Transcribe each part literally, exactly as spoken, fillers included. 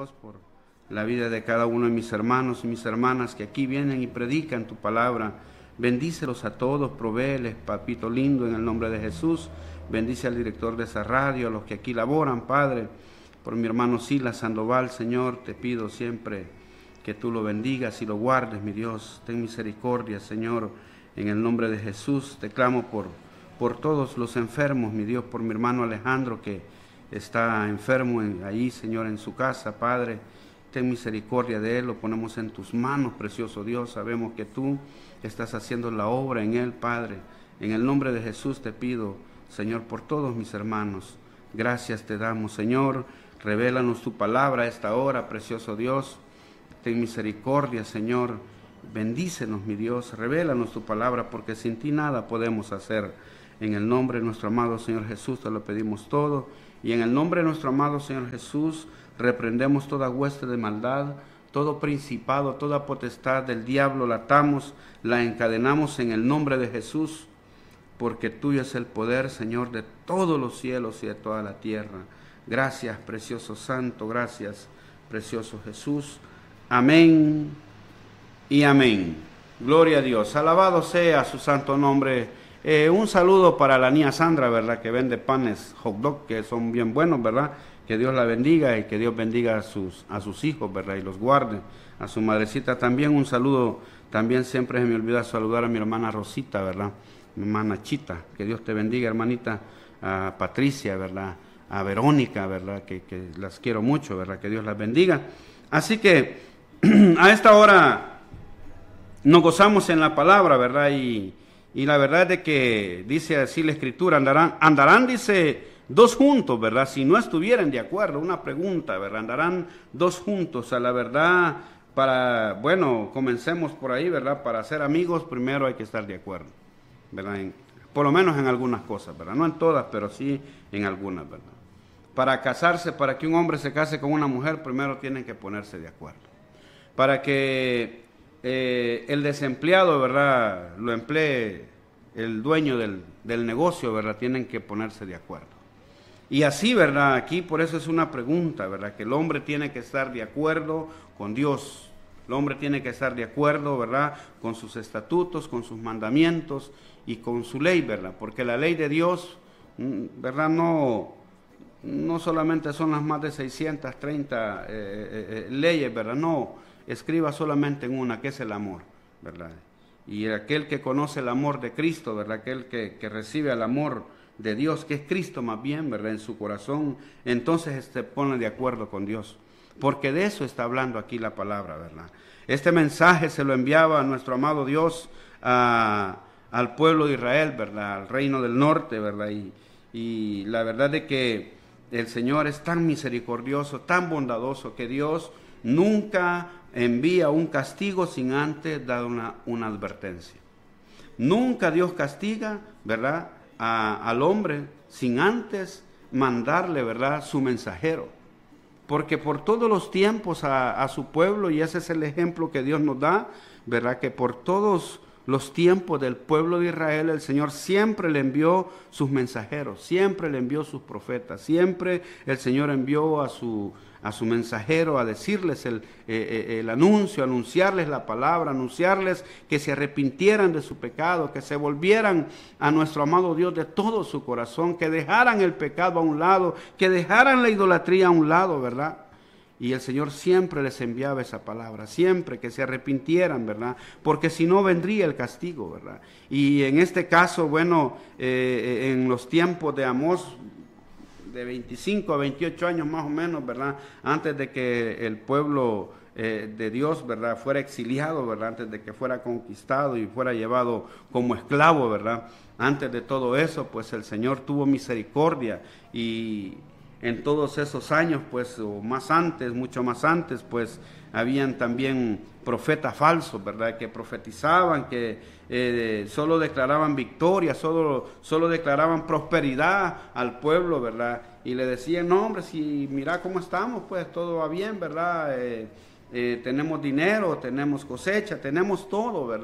Dios, por la vida de cada uno de mis hermanos y mis hermanas que aquí vienen y predican tu palabra. Bendícelos a todos, provéeles, papito lindo, en el nombre de Jesús. Bendice al director de esa radio, a los que aquí laboran, Padre. Por mi hermano Silas Sandoval, Señor, te pido siempre que tú lo bendigas y lo guardes, mi Dios. Ten misericordia, Señor, en el nombre de Jesús. Te clamo por, por todos los enfermos, mi Dios, por mi hermano Alejandro, que está enfermo en, ahí, Señor, en su casa, Padre. Ten misericordia de él, lo ponemos en tus manos, precioso Dios. Sabemos que tú estás haciendo la obra en él, Padre. En el nombre de Jesús te pido, Señor, por todos mis hermanos. Gracias te damos, Señor. Revélanos tu palabra a esta hora, precioso Dios. Ten misericordia, Señor. Bendícenos, mi Dios. Revélanos tu palabra, porque sin ti nada podemos hacer. En el nombre de nuestro amado Señor Jesús te lo pedimos todo. Y en el nombre de nuestro amado Señor Jesús reprendemos toda hueste de maldad, todo principado, toda potestad del diablo, la atamos, la encadenamos en el nombre de Jesús, porque tuyo es el poder, Señor, de todos los cielos y de toda la tierra. Gracias, precioso Santo, gracias, precioso Jesús. Amén y amén. Gloria a Dios. Alabado sea su santo nombre. Eh, un saludo para la niña Sandra, ¿verdad? Que vende panes hot dog, que son bien buenos, ¿verdad? Que Dios la bendiga y que Dios bendiga a sus, a sus hijos, ¿verdad? Y los guarde. A su madrecita también un saludo. También siempre se me olvida saludar a mi hermana Rosita, ¿verdad? Mi hermana Chita. Que Dios te bendiga, hermanita. A Patricia, ¿verdad? A Verónica, ¿verdad? Que, que las quiero mucho, ¿verdad? Que Dios las bendiga. Así que a esta hora nos gozamos en la palabra, ¿verdad? Y, y la verdad es de que dice así la Escritura, andarán, andarán, dice, dos juntos, ¿verdad? Si no estuvieran de acuerdo, una pregunta, ¿verdad? Andarán dos juntos, a la verdad, para, bueno, comencemos por ahí, ¿verdad? Para ser amigos, primero hay que estar de acuerdo, ¿verdad? En, por lo menos en algunas cosas, ¿verdad? No en todas, pero sí en algunas, ¿verdad? Para casarse, para que un hombre se case con una mujer, primero tienen que ponerse de acuerdo. Para que eh, el desempleado, ¿verdad?, lo emplee el dueño del, del negocio, ¿verdad?, tienen que ponerse de acuerdo. Y así, ¿verdad?, aquí por eso es una pregunta, ¿verdad?, que el hombre tiene que estar de acuerdo con Dios. El hombre tiene que estar de acuerdo, ¿verdad?, con sus estatutos, con sus mandamientos y con su ley, ¿verdad?, porque la ley de Dios, ¿verdad?, no, no solamente son las más de seiscientas treinta eh, eh, eh, leyes, ¿verdad?, no, escriba solamente en una, que es el amor, ¿verdad? Y aquel que conoce el amor de Cristo, ¿verdad?, aquel que, que recibe el amor de Dios, que es Cristo más bien, ¿verdad?, en su corazón, entonces se pone de acuerdo con Dios, porque de eso está hablando aquí la palabra, ¿verdad? Este mensaje se lo enviaba a nuestro amado Dios a, al pueblo de Israel, ¿verdad?, al reino del norte, ¿verdad? Y, y la verdad de que el Señor es tan misericordioso, tan bondadoso, que Dios nunca envía un castigo sin antes dar una, una advertencia. Nunca Dios castiga, ¿verdad?, a, al hombre sin antes mandarle, ¿verdad?, su mensajero. Porque por todos los tiempos a, a su pueblo, y ese es el ejemplo que Dios nos da, ¿verdad?, que por todos los tiempos del pueblo de Israel, el Señor siempre le envió sus mensajeros, siempre le envió sus profetas, siempre el Señor envió a su, a su mensajero a decirles el, eh, el anuncio, anunciarles la palabra, anunciarles que se arrepintieran de su pecado, que se volvieran a nuestro amado Dios de todo su corazón, que dejaran el pecado a un lado, que dejaran la idolatría a un lado, ¿verdad? Y el Señor siempre les enviaba esa palabra, siempre que se arrepintieran, ¿verdad? Porque si no vendría el castigo, ¿verdad? Y en este caso, bueno, eh, en los tiempos de Amós, de veinticinco a veintiocho años más o menos, ¿verdad?, antes de que el pueblo eh, de Dios, ¿verdad?, fuera exiliado, ¿verdad?, antes de que fuera conquistado y fuera llevado como esclavo, ¿verdad?, antes de todo eso, pues el Señor tuvo misericordia, y en todos esos años, pues, o más antes, mucho más antes, pues, habían también profetas falsos, ¿verdad?, que profetizaban, que eh, solo declaraban victoria, solo, solo declaraban prosperidad al pueblo, ¿verdad?, y le decían, no, hombre, si mira cómo estamos, pues, todo va bien, ¿verdad?, eh, eh, tenemos dinero, tenemos cosecha, tenemos todo, ¿verdad?,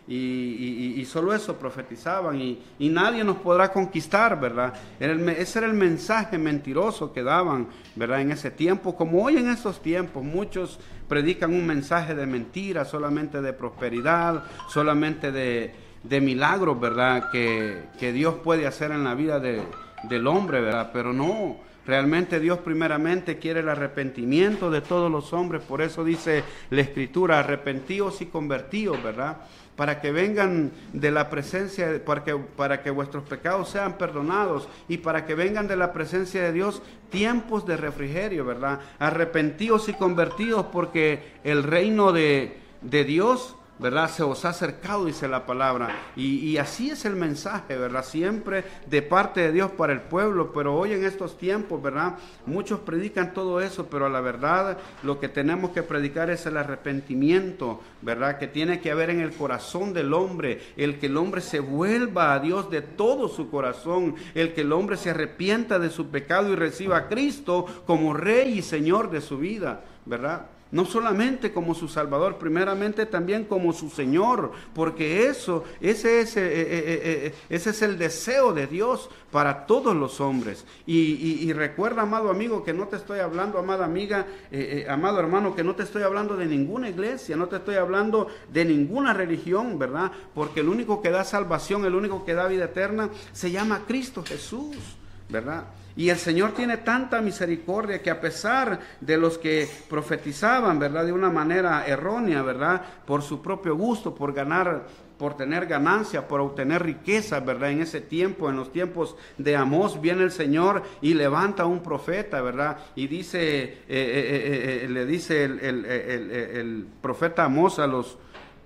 y, y, y solo eso profetizaban, y, y nadie nos podrá conquistar, ¿verdad? Era el, ese era el mensaje mentiroso que daban, ¿verdad? En ese tiempo, como hoy en estos tiempos, muchos predican un mensaje de mentira, solamente de prosperidad, solamente de, de milagros, ¿verdad? Que, que Dios puede hacer en la vida de, del hombre, ¿verdad? Pero no, realmente Dios primeramente quiere el arrepentimiento de todos los hombres. Por eso dice la Escritura, arrepentíos y convertíos, ¿verdad? Para que vengan de la presencia, para que, para que vuestros pecados sean perdonados, y para que vengan de la presencia de Dios tiempos de refrigerio, ¿verdad? Arrepentíos y convertidos, porque el reino de, de Dios, ¿verdad?, se os ha acercado, dice la palabra, y, y así es el mensaje, ¿verdad?, siempre de parte de Dios para el pueblo. Pero hoy en estos tiempos, ¿verdad?, muchos predican todo eso, pero a la verdad lo que tenemos que predicar es el arrepentimiento, ¿verdad?, que tiene que haber en el corazón del hombre, el que el hombre se vuelva a Dios de todo su corazón, el que el hombre se arrepienta de su pecado y reciba a Cristo como Rey y Señor de su vida, ¿verdad? No solamente como su Salvador, primeramente también como su Señor, porque eso, ese es, eh, eh, eh, ese es el deseo de Dios para todos los hombres. Y, y, y recuerda, amado amigo, que no te estoy hablando, amada amiga, eh, eh, amado hermano, que no te estoy hablando de ninguna iglesia, no te estoy hablando de ninguna religión, ¿verdad? Porque el único que da salvación, el único que da vida eterna, se llama Cristo Jesús, ¿verdad? Y el Señor tiene tanta misericordia que a pesar de los que profetizaban, ¿verdad?, de una manera errónea, ¿verdad?, por su propio gusto, por ganar, por tener ganancia, por obtener riqueza, ¿verdad?, en ese tiempo, en los tiempos de Amós, viene el Señor y levanta a un profeta, ¿verdad?, y dice, eh, eh, eh, eh, le dice el, el, el, el, el profeta Amós a los...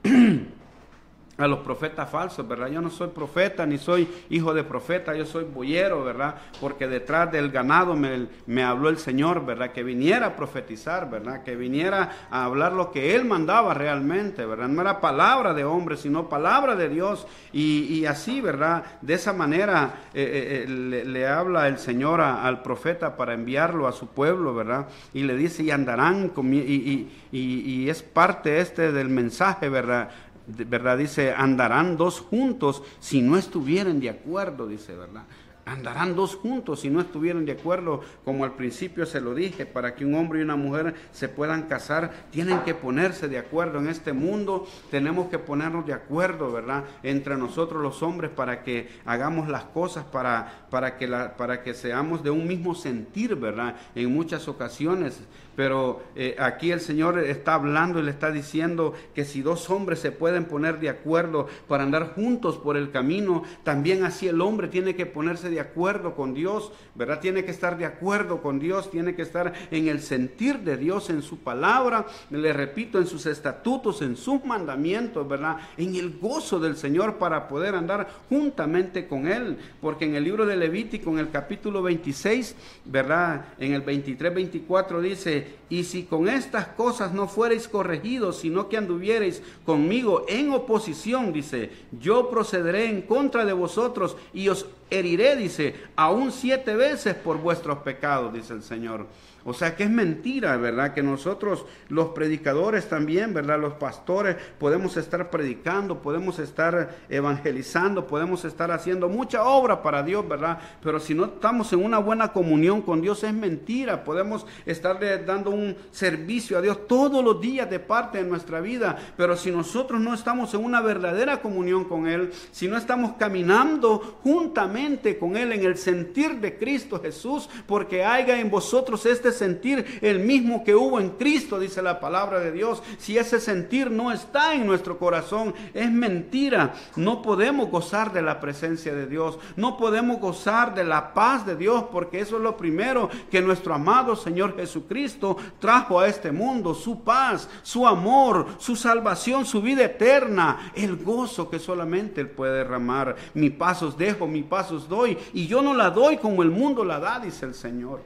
a los profetas falsos, ¿verdad? Yo no soy profeta, ni soy hijo de profeta, yo soy boyero, ¿verdad? Porque detrás del ganado me, me habló el Señor, ¿verdad? Que viniera a profetizar, ¿verdad? Que viniera a hablar lo que Él mandaba realmente, ¿verdad? No era palabra de hombre, sino palabra de Dios. Y, y así, ¿verdad? De esa manera eh, eh, le, le habla el Señor a, al profeta para enviarlo a su pueblo, ¿verdad? Y le dice, y andarán, con, y, y, y, y es parte este del mensaje, ¿verdad? ¿verdad? Dice, andarán dos juntos si no estuvieran de acuerdo, dice, ¿verdad? Andarán dos juntos si no estuvieran de acuerdo, como al principio se lo dije, para que un hombre y una mujer se puedan casar, tienen que ponerse de acuerdo. En este mundo tenemos que ponernos de acuerdo, ¿verdad?, entre nosotros los hombres, para que hagamos las cosas, para, para, que, la, para que seamos de un mismo sentir, ¿verdad?, en muchas ocasiones. Pero eh, aquí el Señor está hablando y le está diciendo que si dos hombres se pueden poner de acuerdo para andar juntos por el camino, también así el hombre tiene que ponerse de acuerdo con Dios, ¿verdad? Tiene que estar de acuerdo con Dios, tiene que estar en el sentir de Dios, en su palabra, le repito, en sus estatutos, en sus mandamientos, ¿verdad? En el gozo del Señor, para poder andar juntamente con Él. Porque en el libro de Levítico, en el capítulo veintiséis, ¿verdad?, en el veintitrés, veinticuatro dice, y si con estas cosas no fuereis corregidos, sino que anduviereis conmigo en oposición, dice, yo procederé en contra de vosotros y os heriré, dice, aún siete veces por vuestros pecados, dice el Señor. O sea que es mentira, ¿verdad?, que nosotros los predicadores también, ¿verdad?, los pastores, podemos estar predicando, podemos estar evangelizando, podemos estar haciendo mucha obra para Dios, ¿verdad? Pero si no estamos en una buena comunión con Dios, es mentira. Podemos estarle dando un servicio a Dios todos los días de parte de nuestra vida, pero si nosotros no estamos en una verdadera comunión con Él, si no estamos caminando juntamente con Él en el sentir de Cristo Jesús, porque haya en vosotros este sentir el mismo que hubo en Cristo, dice la palabra de Dios. Si ese sentir no está en nuestro corazón, es mentira. No podemos gozar de la presencia de Dios, no podemos gozar de la paz de Dios, porque eso es lo primero que nuestro amado Señor Jesucristo trajo a este mundo: su paz, su amor, su salvación, su vida eterna, el gozo que solamente Él puede derramar. Mi paz os dejo, mi paz os doy, y yo no la doy como el mundo la da, dice el Señor.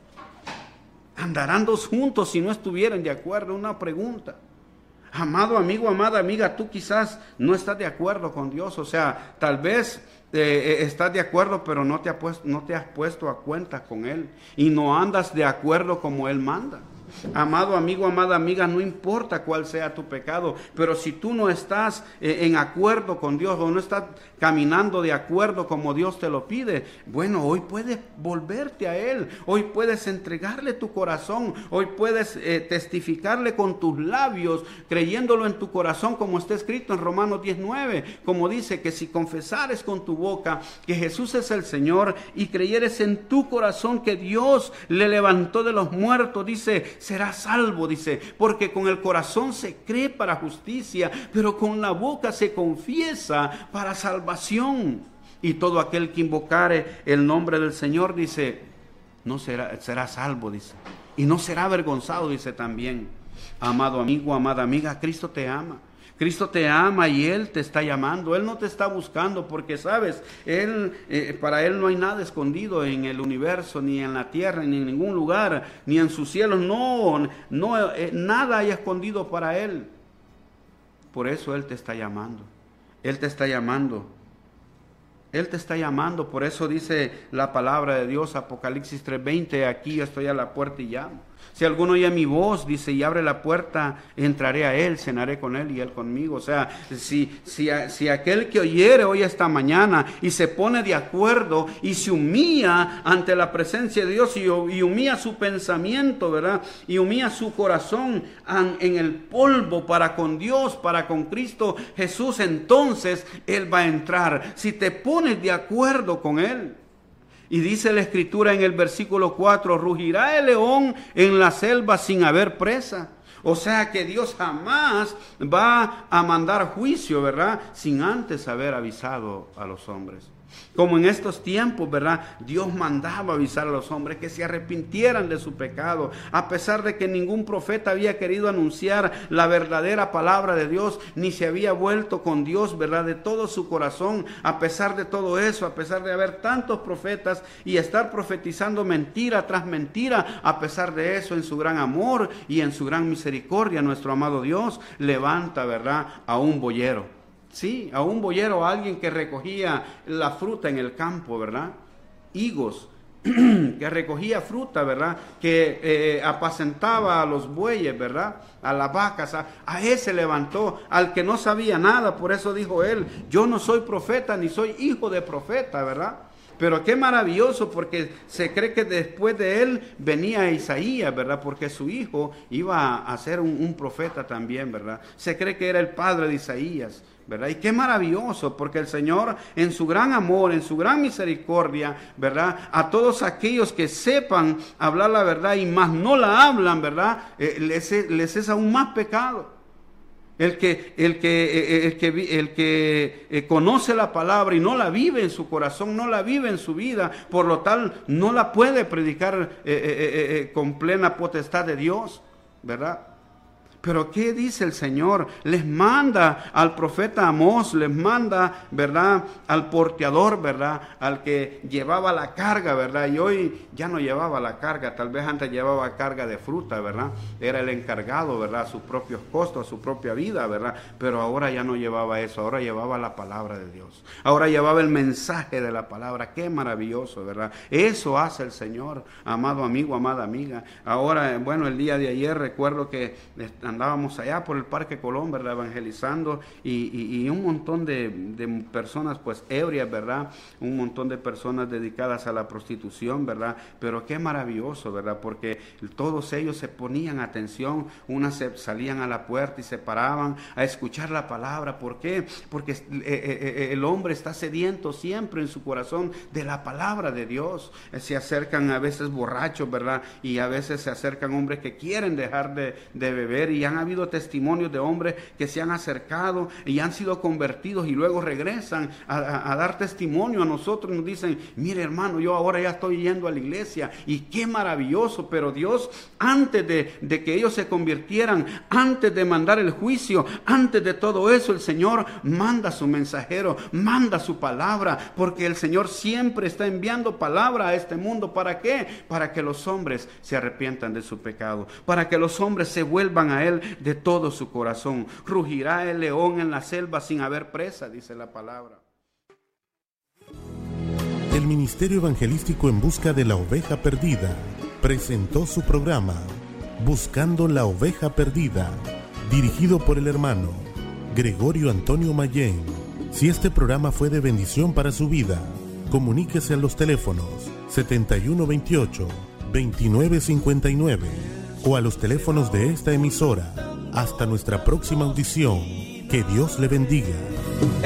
Andarán dos juntos si no estuvieran de acuerdo. Una pregunta, amado amigo, amada amiga, tú quizás no estás de acuerdo con Dios, o sea, tal vez eh, estás de acuerdo, pero no te, has puesto, no te has puesto a cuenta con Él, y no andas de acuerdo como Él manda. Amado amigo, amada amiga, no importa cuál sea tu pecado, pero si tú no estás eh, en acuerdo con Dios o no estás caminando de acuerdo como Dios te lo pide, bueno, hoy puedes volverte a Él, hoy puedes entregarle tu corazón, hoy puedes eh, testificarle con tus labios, creyéndolo en tu corazón, como está escrito en Romanos diez nueve, como dice que si confesares con tu boca que Jesús es el Señor y creyeres en tu corazón que Dios le levantó de los muertos, dice, serás salvo, dice, porque con el corazón se cree para justicia, pero con la boca se confiesa para salvación. Y todo aquel que invocare el nombre del Señor, dice, no será, será salvo, dice, y no será avergonzado, dice también. Amado amigo, amada amiga, Cristo te ama. Cristo te ama y Él te está llamando. Él no te está buscando porque, sabes, Él, eh, para Él no hay nada escondido en el universo, ni en la tierra, ni en ningún lugar, ni en sus cielos. No, no eh, nada hay escondido para Él. Por eso Él te está llamando. Él te está llamando. Él te está llamando. Por eso dice la palabra de Dios, Apocalipsis tres veinte, aquí yo estoy a la puerta y llamo. Si alguno oye mi voz, dice, y abre la puerta, entraré a él, cenaré con él y él conmigo. O sea, si, si, si aquel que oyere hoy esta mañana y se pone de acuerdo y se humilla ante la presencia de Dios y, y humilla su pensamiento, ¿verdad? Y humilla su corazón en, en el polvo para con Dios, para con Cristo Jesús, entonces él va a entrar. Si te pones de acuerdo con él. Y dice la Escritura en el versículo cuatro, rugirá el león en la selva sin haber presa. O sea que Dios jamás va a mandar juicio, ¿verdad? Sin antes haber avisado a los hombres. Como en estos tiempos, ¿verdad? Dios mandaba avisar a los hombres que se arrepintieran de su pecado, a pesar de que ningún profeta había querido anunciar la verdadera palabra de Dios, ni se había vuelto con Dios, ¿verdad? De todo su corazón. A pesar de todo eso, a pesar de haber tantos profetas y estar profetizando mentira tras mentira, a pesar de eso, en su gran amor y en su gran misericordia, nuestro amado Dios levanta, ¿verdad?, a un boyero. Sí, a un boyero, a alguien que recogía la fruta en el campo, ¿verdad? Higos, que recogía fruta, ¿verdad? Que eh, apacentaba a los bueyes, ¿verdad? A las vacas, a, a ese levantó, al que no sabía nada. Por eso dijo él, yo no soy profeta ni soy hijo de profeta, ¿verdad? Pero qué maravilloso, porque se cree que después de él venía Isaías, ¿verdad? Porque su hijo iba a ser un, un profeta también, ¿verdad? Se cree que era el padre de Isaías, ¿verdad? Y qué maravilloso, porque el Señor en su gran amor, en su gran misericordia, ¿verdad? A todos aquellos que sepan hablar la verdad y más no la hablan, ¿verdad? Eh, les, les es aún más pecado. El que, el que, el que, el que conoce la palabra y no la vive en su corazón, no la vive en su vida, por lo tal no la puede predicar eh, eh, eh, con plena potestad de Dios, ¿verdad? Pero ¿qué dice el Señor? Les manda al profeta Amós, les manda, ¿verdad?, al porteador, ¿verdad?, al que llevaba la carga, ¿verdad? Y hoy ya no llevaba la carga, tal vez antes llevaba carga de fruta, ¿verdad? Era el encargado, ¿verdad?, a sus propios costos, a su propia vida, ¿verdad? Pero ahora ya no llevaba eso, ahora llevaba la palabra de Dios. Ahora llevaba el mensaje de la palabra. Qué maravilloso, ¿verdad? Eso hace el Señor, amado amigo, amada amiga. Ahora, bueno, el día de ayer recuerdo que andábamos allá por el Parque Colón, ¿verdad?, evangelizando y, y, y un montón de, de personas pues ebrias, ¿verdad?, un montón de personas dedicadas a la prostitución, ¿verdad? Pero qué maravilloso, ¿verdad? Porque todos ellos se ponían atención, unas se salían a la puerta y se paraban a escuchar la palabra. ¿Por qué? Porque eh, eh, el hombre está sediento siempre en su corazón de la palabra de Dios. Se acercan a veces borrachos, ¿verdad? Y a veces se acercan hombres que quieren dejar de, de beber, y han habido testimonios de hombres que se han acercado y han sido convertidos y luego regresan a, a, a dar testimonio a nosotros y nos dicen, mire hermano, yo ahora ya estoy yendo a la iglesia y qué maravilloso. Pero Dios, antes de, de que ellos se convirtieran, antes de mandar el juicio, antes de todo eso, el Señor manda su mensajero, manda su palabra, porque el Señor siempre está enviando palabra a este mundo. ¿Para qué? Para que los hombres se arrepientan de su pecado, para que los hombres se vuelvan a Él de todo su corazón. Rugirá el león en la selva sin haber presa, dice la palabra. El Ministerio Evangelístico en Busca de la Oveja Perdida presentó su programa Buscando la oveja perdida, dirigido por el hermano Gregorio Antonio Mayén. Si este programa fue de bendición para su vida, comuníquese a los teléfonos setenta y uno veintiocho, veintinueve cincuenta y nueve o a los teléfonos de esta emisora. Hasta nuestra próxima audición. Que Dios le bendiga.